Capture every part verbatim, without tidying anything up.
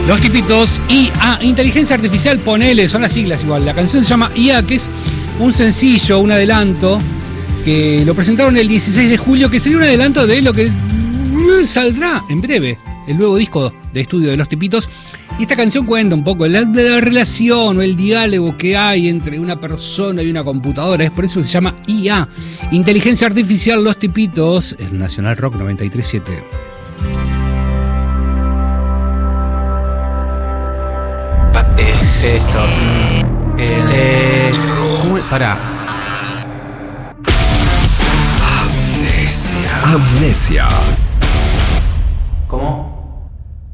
Los Tipitos, I A, inteligencia artificial, ponele, son las siglas igual. La canción se llama I A, que es un sencillo, un adelanto, que lo presentaron el dieciséis de julio, que sería un adelanto de lo que es, saldrá en breve, el nuevo disco de estudio de Los Tipitos. Y esta canción cuenta un poco la, la relación o el diálogo que hay entre una persona y una computadora. Es por eso que se llama I A, inteligencia artificial, Los Tipitos, en Nacional Rock noventa y tres siete. Esto. El, eh, ¿Cómo es? Pará. Amnesia. Amnesia. ¿Cómo?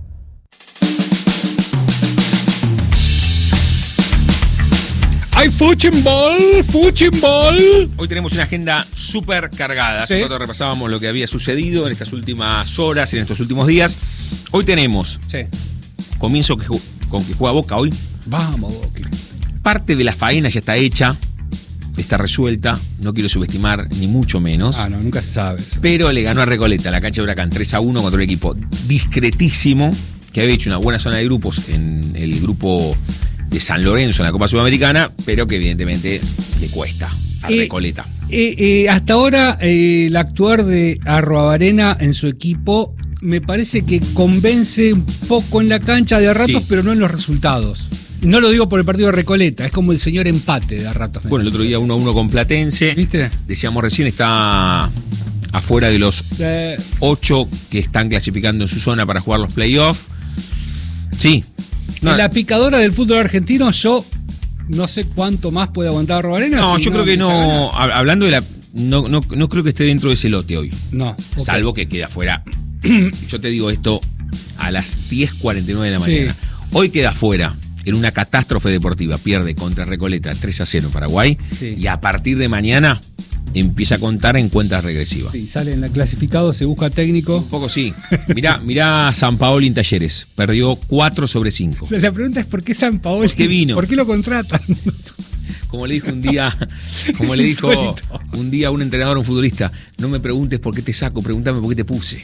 ¡Ay, Fuchibol! ¡Fuchibol! Hoy tenemos una agenda súper cargada. Hace Sí. rato repasábamos lo que había sucedido en estas últimas horas, en estos últimos días. Hoy tenemos, Sí. comienzo que, con que juega Boca hoy. Vamos, Boqui. Parte de la faena ya está hecha, está resuelta, no quiero subestimar ni mucho menos. Ah, no, nunca se sabe eso. Pero le ganó a Recoleta, la cancha de Huracán, tres a uno contra un equipo discretísimo, que había hecho una buena zona de grupos en el grupo de San Lorenzo en la Copa Sudamericana, pero que evidentemente le cuesta a Eh, Recoleta. Eh, eh, hasta ahora, eh, el actuar de Arruabarrena en su equipo me parece que convence un poco en la cancha de a ratos, Sí. pero no en los resultados. No lo digo por el partido de Recoleta, es como el señor empate de a ratos. Bueno, el otro día uno a uno con Platense. ¿Viste? Decíamos recién, está afuera de los Eh, ocho que están clasificando en su zona para jugar los playoffs. Sí. No, en la picadora del fútbol argentino, yo no sé cuánto más puede aguantar Arruabarena. no, si yo creo que empieza a no. ganar. hab- Hablando de la. No, no, no creo que esté dentro de ese lote hoy. No. ok. Salvo que queda afuera. Yo te digo esto a las diez cuarenta y nueve de la Sí. mañana. Hoy queda afuera en una catástrofe deportiva. Pierde contra Recoleta tres a cero en Paraguay. Sí. Y a partir de mañana empieza a contar en cuentas regresivas. Sí, sale en la clasificado, se busca técnico. Un poco sí. Mirá, mirá San Paoli en Talleres. Perdió cuatro sobre cinco. O sea, la pregunta es ¿por qué San Paoli? ¿Por qué vino? ¿Por qué lo contratan? Como le dijo un día, como Es le dijo insólito. un día a un entrenador, a un futbolista, no me preguntes por qué te saco, pregúntame por qué te puse.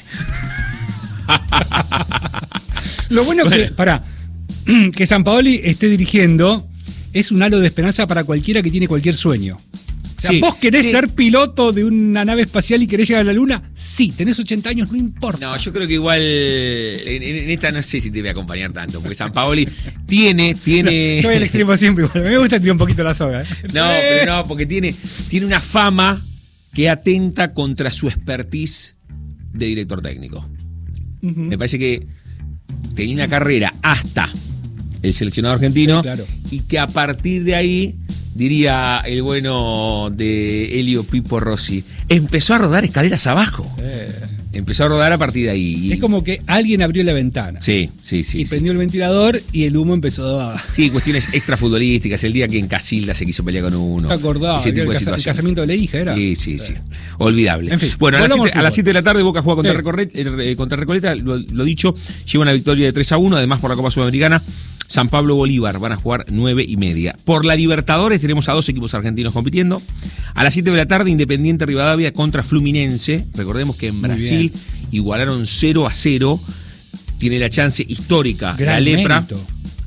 Lo bueno, que, pará, que San Paoli esté dirigiendo es un halo de esperanza para cualquiera que tiene cualquier sueño. O sea, Sí, vos querés sí. ser piloto de una nave espacial y querés llegar a la luna, sí, tenés ochenta años, no importa. No, yo creo que igual en, en esta no sé si te voy a acompañar tanto, porque San Paoli tiene, tiene. Yo voy al extremo siempre igual. A mí me gusta tirar un poquito la soga. ¿eh? No, pero no, porque tiene, tiene una fama que atenta contra su expertise de director técnico. Ujú. Me parece que tenía una carrera hasta el seleccionado argentino, Sí, claro. y que a partir de ahí, diría el bueno de Elio Pipo Rossi, empezó a rodar escaleras abajo. Eh, Empezó a rodar a partir de ahí. Y- es como que alguien abrió la ventana Sí, sí, sí. y sí. prendió el ventilador y el humo empezó a... Sí, cuestiones extrafutbolísticas, el día que en Casilda se quiso pelear con uno. ¿Te acordás? Ese El, tipo de casa- el situaciones. casamiento de la hija era. Sí, sí, sí. Olvidable. En fin, bueno, a las, volvamos siete, al a las fútbol. siete de la tarde Boca juega contra, Sí. Recorre- eh, contra Recoleta, lo, lo dicho, lleva una victoria de tres a uno, además por la Copa Sudamericana. San Pablo Bolívar van a jugar nueve y media. Por la Libertadores tenemos a dos equipos argentinos compitiendo. A las siete de la tarde, Independiente Rivadavia contra Fluminense. Recordemos que en Muy Brasil igualaron cero a cero. Tiene la chance histórica Gran la Lepra mérito.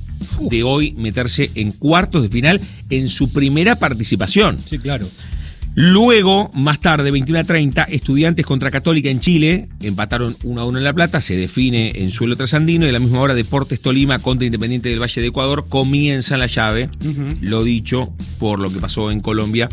de hoy meterse en cuartos de final en su primera participación. Sí, claro. Luego, más tarde, veintiuno a treinta, Estudiantes contra Católica en Chile, empataron uno a uno en La Plata, se define en suelo trasandino, y a la misma hora Deportes Tolima contra Independiente del Valle de Ecuador, comienza la llave, Ujú. lo dicho por lo que pasó en Colombia,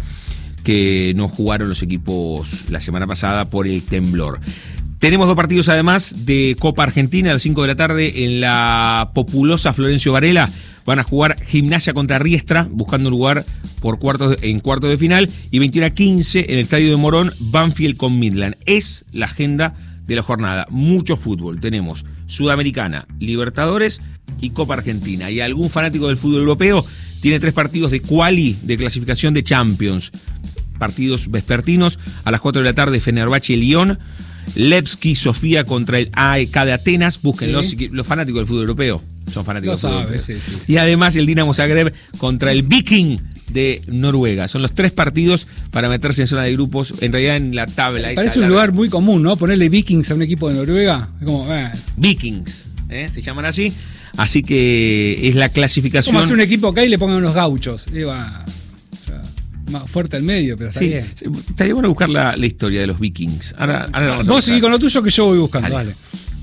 que no jugaron los equipos la semana pasada por el temblor. Tenemos dos partidos además de Copa Argentina a las cinco de la tarde en la populosa Florencio Varela. Van a jugar Gimnasia contra Riestra, buscando un lugar por cuartos de- en cuartos de final. Y veintiuno a quince en el Estadio de Morón, Banfield con Midland. Es la agenda de la jornada. Mucho fútbol. Tenemos Sudamericana, Libertadores y Copa Argentina. Y algún fanático del fútbol europeo tiene tres partidos de quali de clasificación de Champions. Partidos vespertinos a las cuatro de la tarde, Fenerbahce y Lyon. Levski Sofía contra el A E K de Atenas. Búsquenlos, Sí. si quieren, los fanáticos del fútbol europeo son fanáticos Lo del fútbol sabe, europeo. sí, sí, sí. Y además el Dinamo Zagreb contra el Viking de Noruega. Son los tres partidos para meterse en zona de grupos, en realidad en la tabla. esa Parece un larga. lugar muy común, ¿no? Ponerle Vikings a un equipo de Noruega. Es como, eh. Vikings, ¿eh? Se llaman así. Así que es la clasificación. Como hacer un equipo acá y le pongan unos gauchos. Iba, o sea, más fuerte al medio, pero está Sí, bien. estaría bueno buscar la, la historia de los vikings. Ahora, ahora vamos a Vos buscar. seguís con lo tuyo que yo voy buscando, Dale. dale.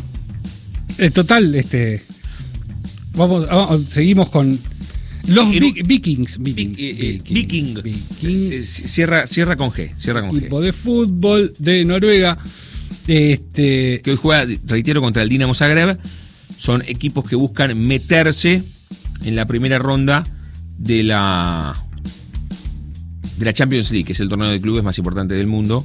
Eh, total, este. Vamos, vamos, seguimos con los En un- vi- vikings. Vikings. Vic- eh, eh, vikings, Viking. vikings. Eh, Cierra, cierra con G. Cierra con G. Equipo de fútbol de Noruega. Este. Que hoy juega, reitero, contra el Dinamo Zagreb. Son equipos que buscan meterse en la primera ronda de la de la Champions League, que es el torneo de clubes más importante del mundo.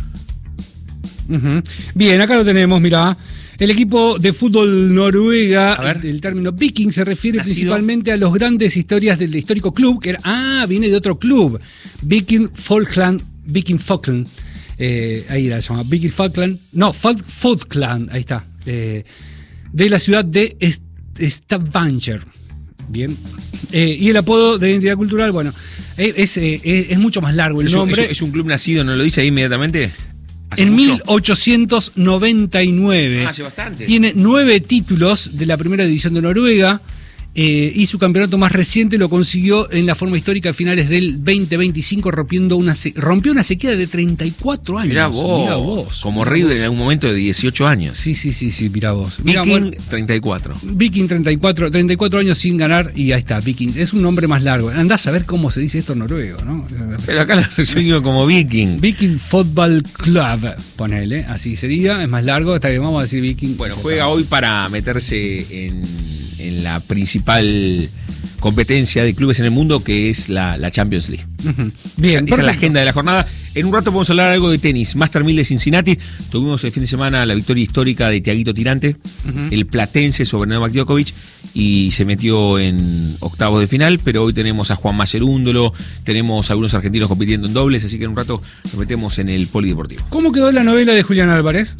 Ujú. Bien, acá lo tenemos, mirá. El equipo de fútbol Noruega, A ver. el término viking se refiere Nacido- principalmente a las grandes historias del histórico club, que era, ah, viene de otro club, Viking Falkland, Viking Falkland, eh, ahí la llama, Viking Falkland, no, Fal- Falkland, ahí está, eh, de la ciudad de Est- Stavanger. Bien. Eh, y el apodo de identidad cultural, bueno, eh, es, eh, es, es mucho más largo el Es un, nombre. es un- es un club nacido, ¿no lo dice ahí inmediatamente? ¿Hace En mucho? mil ochocientos noventa y nueve. Ah, hace bastante. Tiene nueve títulos de la primera división de Noruega. Eh, y su campeonato más reciente lo consiguió en la forma histórica a finales del veinte veinticinco, rompiendo una se- rompió una sequía de treinta y cuatro años. Mirá vos, Mirá vos. como Mirá River vos. en algún momento de dieciocho años. Sí, sí, sí, sí, mirá vos. Mirá, Viking, bueno, treinta y cuatro. Viking treinta y cuatro, treinta y cuatro años sin ganar y ahí está, Viking. Es un nombre más largo. Andás a ver cómo se dice esto en noruego, ¿no? Pero acá lo resuelvo como Viking. Viking Football Club, ponele, así sería, es más largo, está bien, vamos a decir Viking. Bueno, juega hoy para meterse en, en la principal competencia de clubes en el mundo, que es la, la Champions League. Ujú. Bien, Esa es la perfecto. agenda de la jornada. En un rato podemos hablar algo de tenis. Master mil de Cincinnati. Tuvimos el fin de semana la victoria histórica de Tiaguito Tirante, Ujú. el platense sobre Novak Djokovic, y se metió en octavos de final, pero hoy tenemos a Juan Macerúndolo, tenemos a algunos argentinos compitiendo en dobles, así que en un rato nos metemos en el polideportivo. ¿Cómo quedó la novela de Julián Álvarez?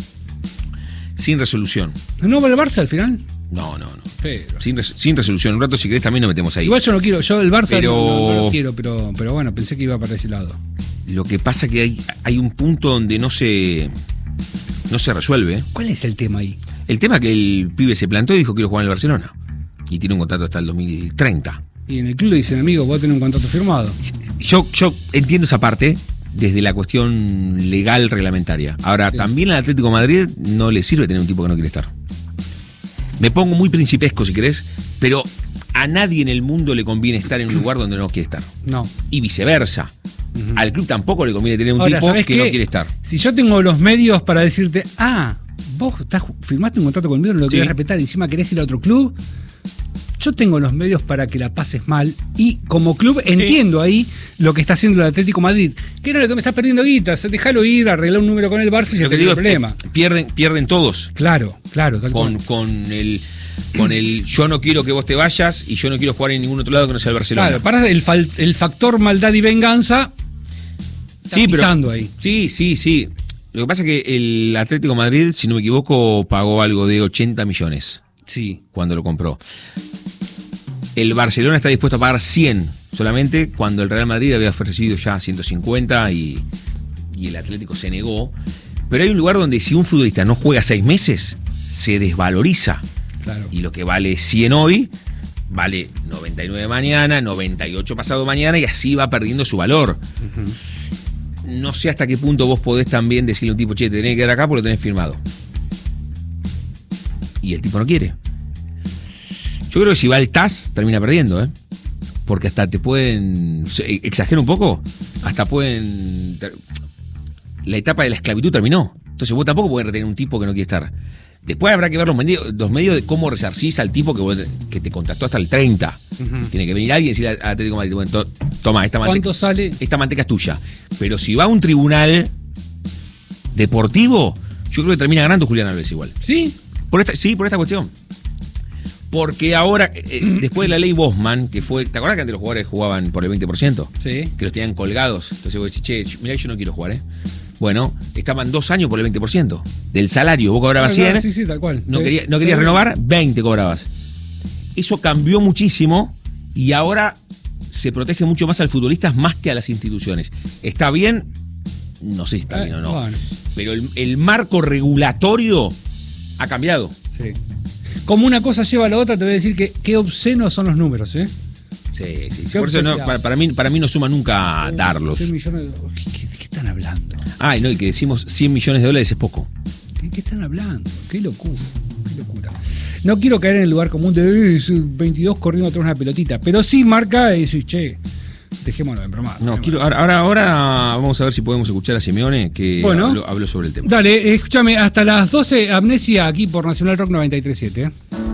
Sin resolución. ¿No va el Barça al final? No, no, no. Pero. Sin, res- sin resolución. En un rato, si querés, también nos metemos ahí. Igual yo no quiero, yo el Barça Pero- no, no- no lo quiero, pero, pero bueno, pensé que iba para ese lado. Lo que pasa que hay, hay un punto donde no se, no se resuelve. ¿eh? ¿Cuál es el tema ahí? El tema que el pibe se plantó y dijo quiero jugar en el Barcelona. Y tiene un contrato hasta el dos mil treinta. Y en el club le dicen, amigo, vos tenés un contrato firmado. Yo, yo entiendo esa parte desde la cuestión legal reglamentaria. Ahora, Sí. también al Atlético de Madrid no le sirve tener un tipo que no quiere estar. Me pongo muy principesco si querés, pero a nadie en el mundo le conviene estar en un lugar donde no quiere estar. No. Y viceversa. Ujú. Al club tampoco le conviene tener un Ahora, tipo ¿sabés que qué? no quiere estar. Si yo tengo los medios para decirte, ah, vos estás, firmaste un contrato conmigo, no lo Sí. querés respetar, encima querés ir a otro club, yo tengo los medios para que la pases mal y como club entiendo ahí lo que está haciendo el Atlético Madrid. Que era lo que me estás perdiendo guitas, déjalo ir, arreglar un número con el Barça y ya Lo que tenés digo el es, problema. eh, pierden, pierden todos. Claro, claro, tal Con, cual. con el con el yo no quiero que vos te vayas y yo no quiero jugar en ningún otro lado que no sea el Barcelona. Claro, para el, fal- el factor maldad y venganza está Sí, pero- pisando ahí. Sí, sí, sí. Lo que pasa es que el Atlético de Madrid, si no me equivoco, pagó algo de ochenta millones Sí. cuando lo compró. El Barcelona está dispuesto a pagar cien solamente cuando el Real Madrid había ofrecido ya ciento cincuenta y, y el Atlético se negó. Pero hay un lugar donde si un futbolista no juega seis meses, se desvaloriza. Claro. Y lo que vale cien hoy, vale noventa y nueve mañana, noventa y ocho pasado mañana, y así va perdiendo su valor. No sé hasta qué punto vos podés también decirle a un tipo, che, te tenés que quedar acá porque lo tenés firmado. Y el tipo no quiere. Yo creo que si va al T A S, termina perdiendo, ¿eh? Porque hasta te pueden. Exagero un poco. Hasta pueden. La etapa de la esclavitud terminó. Entonces vos tampoco podés retener un tipo que no quiere estar. Después habrá que ver los medios, los medios de cómo resarcís al tipo que, vos- que te contactó hasta el treinta. Ujú. Tiene que venir alguien y decirle al Atlético de Madrid, bueno, to- toma, esta manteca, ¿Cuánto sale? esta manteca es tuya. Pero si va a un tribunal deportivo, yo creo que termina ganando Julián Álvarez igual. ¿Sí? Por esta, sí, por esta cuestión. Porque ahora, eh, después de la ley Bosman, que fue, ¿te acuerdas que antes los jugadores jugaban por el veinte por ciento? Sí. Que los tenían colgados. Entonces vos decís, che, mirá, yo no quiero jugar, ¿eh? Bueno, estaban dos años por el veinte por ciento del salario. Vos cobrabas Claro, cien, sí, sí, tal cual. no, Sí. quería, no querías Sí. renovar, veinte cobrabas. Eso cambió muchísimo y ahora se protege mucho más al futbolista más que a las instituciones. ¿Está bien? No sé si está Eh, bien o no. bueno. Pero el, el marco regulatorio ha cambiado. Sí. como una cosa lleva a la otra, te voy a decir que qué obscenos son los números, ¿eh? Sí, sí, sí. Por eso no, para, para, mí, para mí no suma nunca darlos. cien millones de, ¿qué, qué, ¿De qué están hablando? Ah, y no, y que decimos cien millones de dólares es poco. ¿De qué están hablando? Qué locura, qué locura. No quiero caer en el lugar común de eh, veintidós corriendo atrás de una pelotita, pero sí marca eso y che, dejémonos de bromar. No, quiero, ahora, ahora vamos a ver si podemos escuchar a Simeone, que bueno, habló, habló sobre el tema. Dale, escúchame, hasta las doce, Amnesia, aquí por Nacional Rock noventa y tres punto siete.